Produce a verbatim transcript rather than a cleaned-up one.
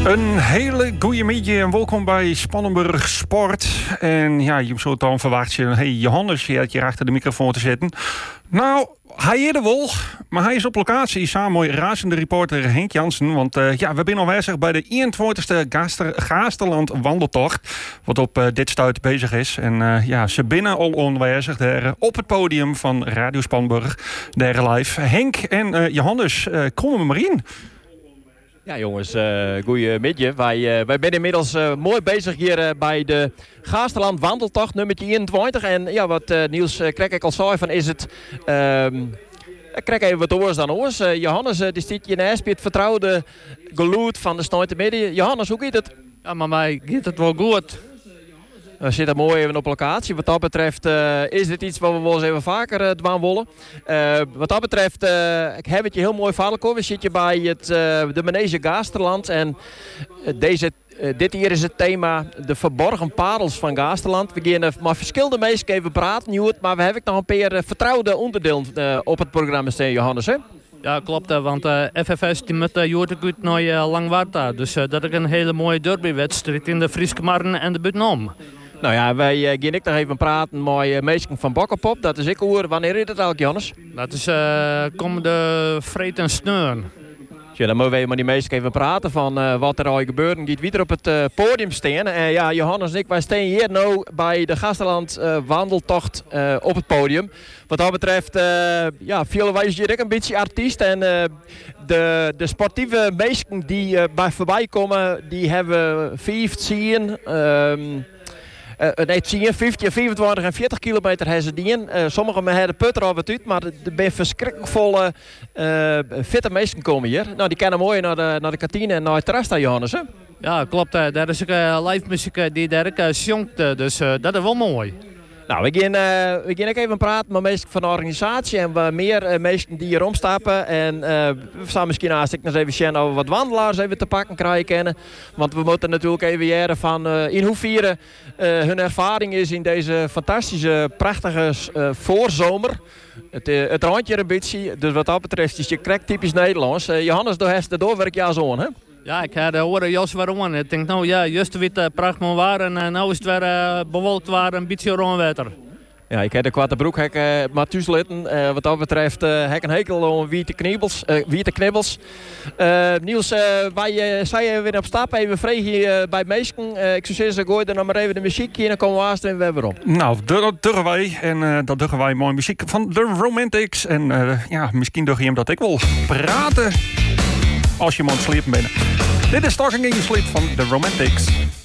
Een hele goede middag en welkom bij Spannenburg Sport. En ja, je zou dan verwachten, hey Johannes, je had hier achter de microfoon te zitten. Nou, hij is er wel, maar hij is op locatie samen met razende reporter Henk Jansen. Want uh, ja, we zijn aanwezig bij de eenentwintigste Gaasterland wandeltocht, wat op uh, dit stuit bezig is. En uh, ja, ze binnen al aanwezig daar op het podium van Radio Spannenburg, daar live. Henk en uh, Johannes, uh, komen we maar in. Ja jongens, uh, goeiemiddag. Wij, uh, wij zijn inmiddels uh, mooi bezig hier uh, bij de Gaasterland wandeltocht nummertje eenentwintig. En ja, wat uh, Niels uh, Krek al zei, van is het... Um, ik krijg even wat oors dan oors. Uh, Johannes, uh, die zit hier naast bij het vertrouwde geluid van de Snoitermiddag. Johannes, hoe gaat het? Ja, maar mij gaat het wel goed. We zitten mooi even op locatie. Wat dat betreft uh, is dit iets wat we wel eens even vaker uh, doen willen. Uh, wat dat betreft uh, ik heb het je heel mooi verhaal. We zitten bij het, uh, de Manege Gaasterland. En uh, deze, uh, dit hier is het thema de verborgen parels van Gaasterland. We gaan uh, maar verschillende mensen even praten, Nieuwt, maar we hebben nog een paar uh, vertrouwde onderdelen uh, op het programma staan, Johannes. Hè? Ja, klopt. Hè, want uh, F F S die met uh, Joortegoed naar uh, Langwarta. Dus uh, dat is een hele mooie derbywedstrijd in de Frieske Marne en de Butenom. Nou ja, wij uh, gaan ik nog even praten met uh, meesten van Bokkenpop. Dat is ik hoor. Wanneer is het eigenlijk, Johannes? Dat is uh, komende vreed en sneun. Ja, dan moeten we met die meesten even praten van uh, wat er al gebeurt. En gaat weer op het uh, podium staan. En uh, ja, Johannes en ik, wij staan hier nu bij de Gaasterland uh, wandeltocht uh, op het podium. Wat dat betreft, uh, ja, vielen wij hier ook een beetje artiest. En uh, de, de sportieve meesten die uh, bij voorbij komen, die hebben vijf, tien... Um, Uh, nee, tien, vijftien, vijfentwintig en veertig kilometer hebben ze die in. Uh, sommigen hebben de putter al wat uit, maar er zijn verschrikkelijk volle uh, fitte meesten komen hier. Nou, die kennen mooi naar de, naar de kantine en naar het terras staan, Johannes. Hè? Ja, klopt. Hè. Daar is ook uh, live muziek die daar ook uh, zongt, uh, dus uh, dat is wel mooi. Nou, we gaan, uh, we gaan ook even praten met mensen van de organisatie en we meer uh, mensen die hier omstappen. En uh, we staan misschien naast ik nog even zien over wat wandelaars even te pakken krijgen. Want we moeten natuurlijk even jaren van uh, in hoeverre uh, hun ervaring is in deze fantastische, prachtige uh, voorzomer. Het, uh, het randje een beetje, dus wat dat betreft is je krek typisch Nederlands. Uh, Johannes, door heeft de doorwerk ja zo, hè? Ja, ik had horen Jos waarom. Ik denk, nou ja, juist weer uh, prachtig waar en uh, nou is het weer uh, bewolkt waar een beetje roonwetter. Ja, ik heb de kwarte broek hek, uh, maar thuis litten. Uh, wat dat betreft uh, heb ik een hekel aan witte knibbels. Uh, witte knibbels. Uh, Niels, uh, wij uh, zijn weer op stap. Even vreeg hier uh, bij meesten. Uh, ik zou zeggen, gooi er nog maar even de muziek hier en dan komen we haast en we hebben op. Nou, dat durven wij. En uh, dat durven wij mooie muziek van The Romantics. En uh, ja, misschien durf je hem dat ik wil praten als je hem aan het slepen bent. Dit is Talking in Your Sleep van The Romantics.